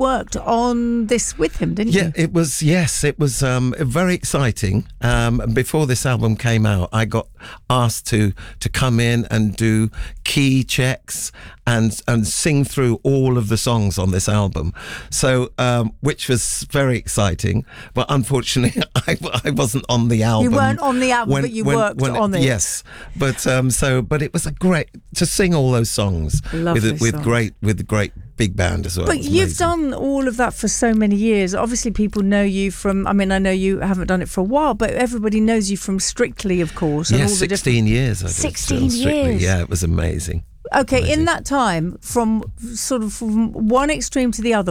worked on this with him, didn't you? Yeah, it was very exciting. Before this album came out, I got asked to come in and do key checks and sing through all of the songs on this album. So, which was very exciting. But unfortunately, I wasn't on the album. You weren't on the album, but you worked on it. Yes, but it was a great to sing all those songs with great big band as well. But you've done all of that for so many years. Obviously, people know you from. I mean, I know you haven't done it for a while, but everybody knows you from Strictly, of course. And yeah, all the 16 years. I did 16 Strictly. years. Yeah, it was amazing. Okay, Amazing. in that time, from one extreme to the other,